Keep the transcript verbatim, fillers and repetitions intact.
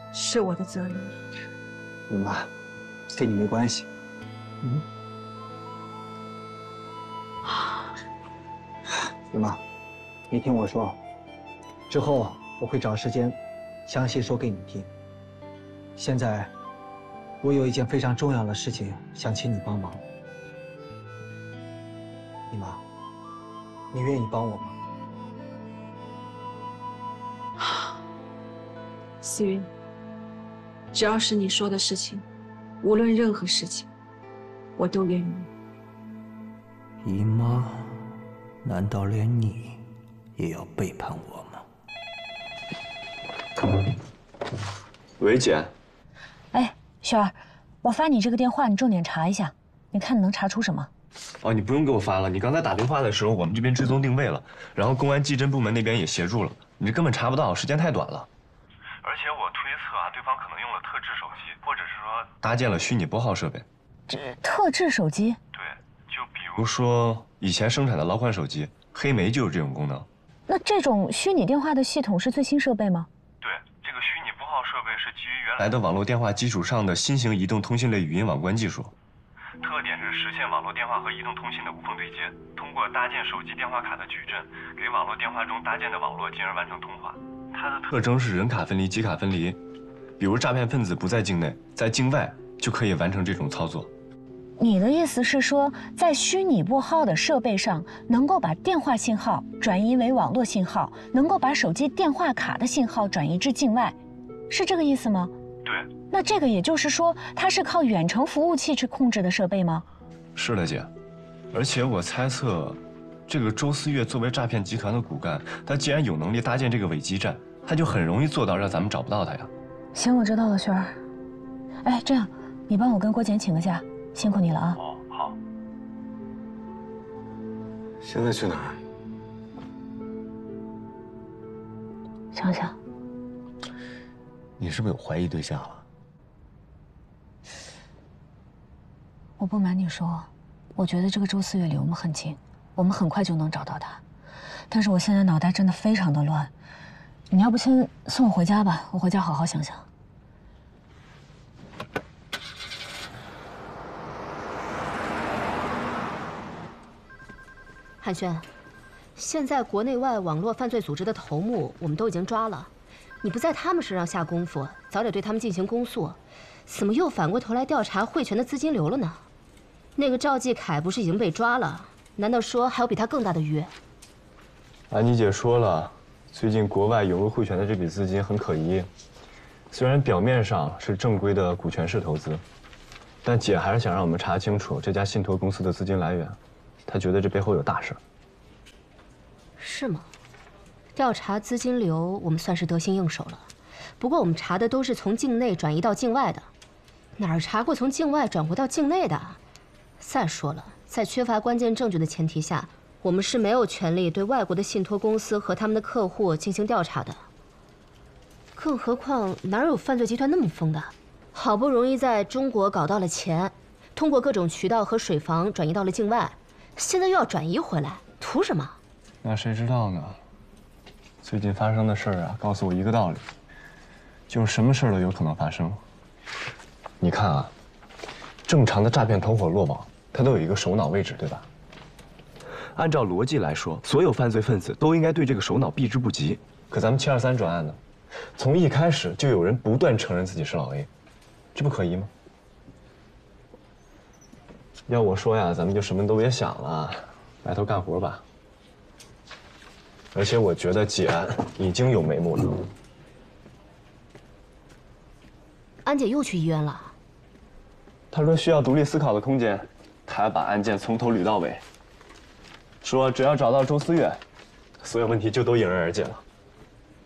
是我的责任。 你妈，跟你没关系。嗯。你妈，你听我说，之后我会找时间详细说给你听。现在，我有一件非常重要的事情想请你帮忙。你妈，你愿意帮我吗？ 思云，只要是你说的事情，无论任何事情，我都愿意。 姨妈，难道连你也要背叛我吗？ 喂，姐。 哎，雪儿，我发你这个电话，你重点查一下，你看你能查出什么？ 哦，你不用给我发了，你刚才打电话的时候，我们这边追踪定位了，然后公安技侦部门那边也协助了，你这根本查不到，时间太短了。而且我推测啊，对方可能用了特制手机，或者是说搭建了虚拟拨号设备。 这特制手机？ 对，就比如说以前生产的老款手机，黑莓就有这种功能。 那这种虚拟电话的系统是最新设备吗？ 对，这个虚拟拨号设备是基于原来的网络电话基础上的新型移动通信类语音网关技术。特点是实现网络电话和移动通信的无缝对接，通过搭建手机电话卡的矩阵，给网络电话中搭建的网络，进而完成通话。它的特征是人卡分离、机卡分离，比如诈骗分子不在境内，在境外就可以完成这种操作。 你的意思是说，在虚拟拨号的设备上，能够把电话信号转移为网络信号，能够把手机电话卡的信号转移至境外，是这个意思吗？ 对。 那这个也就是说，它是靠远程服务器去控制的设备吗？ 是的，姐。而且我猜测，这个周思月作为诈骗集团的骨干，他既然有能力搭建这个伪基站，他就很容易做到让咱们找不到他呀。 行，我知道了，雪儿。哎，这样，你帮我跟郭简请个假，辛苦你了啊。 哦，好。 现在去哪儿？ 想想。 你是不是有怀疑对象了？ 我不瞒你说，我觉得这个周思月离我们很近，我们很快就能找到他。但是我现在脑袋真的非常的乱，你要不先送我回家吧，我回家好好想想。 汉轩，现在国内外网络犯罪组织的头目我们都已经抓了，你不在他们身上下功夫，早点对他们进行公诉，怎么又反过头来调查汇泉的资金流了呢？那个赵继凯不是已经被抓了？难道说还有比他更大的鱼？ 安妮姐说了，最近国外涌入汇泉的这笔资金很可疑，虽然表面上是正规的股权式投资，但姐还是想让我们查清楚这家信托公司的资金来源，她觉得这背后有大事。 是吗？调查资金流，我们算是得心应手了。不过我们查的都是从境内转移到境外的，哪儿查过从境外转回到境内的？再说了，在缺乏关键证据的前提下，我们是没有权利对外国的信托公司和他们的客户进行调查的。更何况，哪有犯罪集团那么疯的？好不容易在中国搞到了钱，通过各种渠道和水房转移到了境外，现在又要转移回来，图什么？ 那谁知道呢？最近发生的事儿啊，告诉我一个道理，就是什么事儿都有可能发生。你看啊，正常的诈骗团伙落网，它都有一个首脑位置，对吧？按照逻辑来说，所有犯罪分子都应该对这个首脑避之不及。可咱们七二三专案呢，从一开始就有人不断承认自己是老 A， 这不可疑吗？要我说呀，咱们就什么都别想了，埋头干活吧。而且我觉得纪安已经有眉目了。 安姐又去医院了。 她说需要独立思考的空间，她把案件从头捋到尾，说只要找到周思月，所有问题就都迎刃而解了。